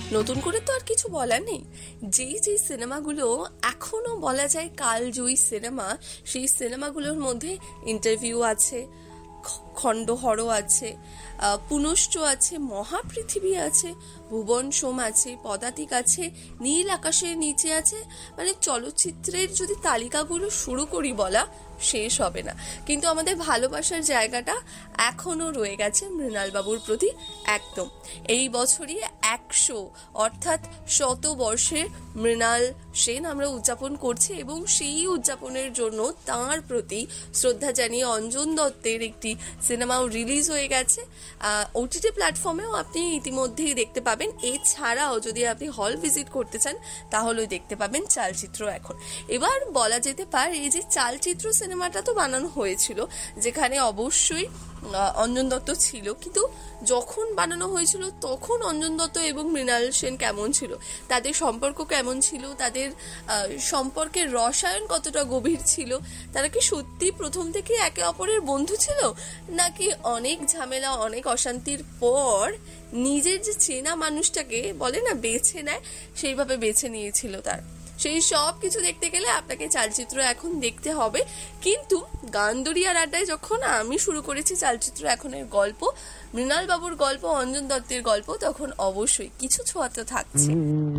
নতুন করে তো আর কিছু বলার নেই। যেই সিনেমাগুলো এখনো বলা যায় কালজয়ী সিনেমা, সেই সিনেমাগুলোর মধ্যে ইন্টারভিউ আছে, খণ্ডহর আছে, পুনশ্চ আছে, মহাপৃথিবী আছে, ভুবন সোম আছে, পদাতিক আছে, নীল আকাশের নিচে আছে। মানে চলচ্চিত্রের যদি তালিকাগুলো শুরু করি বলা শেষ হবে না। কিন্তু আমাদের ভালোবাসার জায়গাটা এখনো রয়ে গেছে মৃণাল বাবুর প্রতি। একদম এই বছরই 100 অর্থাৎ 100 বর্ষের মৃণাল সেন আমরা উদযাপন করছি, এবং সেই উদযাপনের জন্য তাঁর প্রতি শ্রদ্ধা জানিয়ে অঞ্জন দত্তের একটি সিনেমাও রিলিজ হয়ে গেছে। ওটিটি প্ল্যাটফর্মেও আপনি ইতিমধ্যেই দেখতে পাবেন। এছাড়াও যদি আপনি হল ভিজিট করতে চান তাহলেও দেখতে পাবেন চালচিত্র এখন। এবার বলা যেতে পারে এই যে চালচিত্র সিনেমাটা তো বানানো হয়েছিল, যেখানে অবশ্যই অঞ্জন দত্ত ছিল, কিন্তু যখন বানানো হয়েছিল তখন অঞ্জন দত্ত এবং মৃণাল সেন কেমন ছিল, তাদের সম্পর্ক কেমন ছিল, তাদের সম্পর্কের রসায়ন কতটা গভীর ছিল, তারা কি সত্যি প্রথম থেকে একে অপরের বন্ধু ছিল, নাকি অনেক ঝামেলা অনেক অশান্তির পর নিজের যে চেনা মানুষটাকে বলে না বেছে নেয়, সেইভাবে বেছে নিয়েছিল তার। সেই সব কিছু দেখতে গেলে আপনাকে চালচিত্র এখন দেখতে হবে। কিন্তু গানদরিয়ার আড্ডায় যখন আমি শুরু করেছি চালচিত্র এখনের গল্প, মৃণাল বাবুর গল্প, অঞ্জন দত্তের গল্প, তখন অবশ্যই কিছু ছোঁয়া তো থাকছে।